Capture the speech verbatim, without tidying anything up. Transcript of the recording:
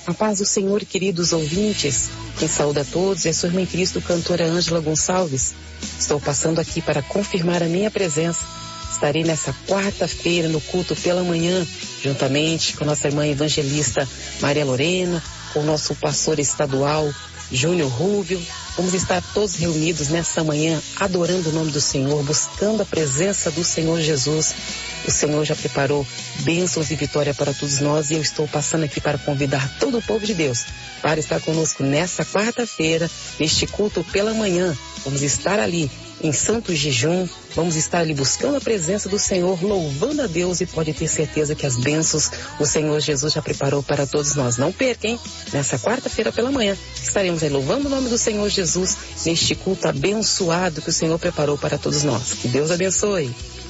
A paz do Senhor, queridos ouvintes. Quem saúda a todos é a sua irmã em Cristo, cantora Ângela Gonçalves. Estou passando aqui para confirmar a minha presença. Estarei nessa quarta-feira no culto pela manhã, juntamente com a nossa irmã evangelista Maria Lorena, com o nosso pastor estadual Júnior Rúbio. Vamos estar todos reunidos nessa manhã, adorando o nome do Senhor, buscando a presença do Senhor Jesus. O Senhor já preparou bênçãos e vitória para todos nós e eu estou passando aqui para convidar todo o povo de Deus para estar conosco nessa quarta-feira, neste culto pela manhã. Vamos estar ali em santo jejum, vamos estar ali buscando a presença do Senhor, louvando a Deus, e pode ter certeza que as bênçãos o Senhor Jesus já preparou para todos nós. Não perca, hein? Nessa quarta-feira pela manhã estaremos aí louvando o nome do Senhor Jesus neste culto abençoado que o Senhor preparou para todos nós. Que Deus abençoe.